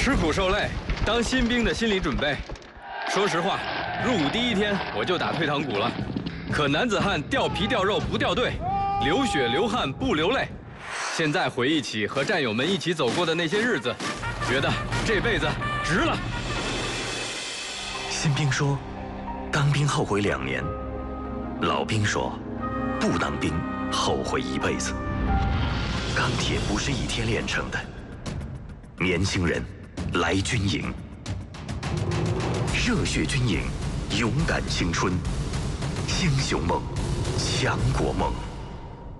吃苦受累，当新兵的心理准备。说实话，入伍第1天我就打退堂鼓了。可男子汉掉皮掉肉不掉队，流血流汗不流泪。现在回忆起和战友们一起走过的那些日子，觉得这辈子值了。 新兵说，当兵后悔2年；老兵说，不当兵后悔1辈子。钢铁不是1天炼成的，年轻人来军营，热血军营，勇敢青春，英雄梦，强国梦。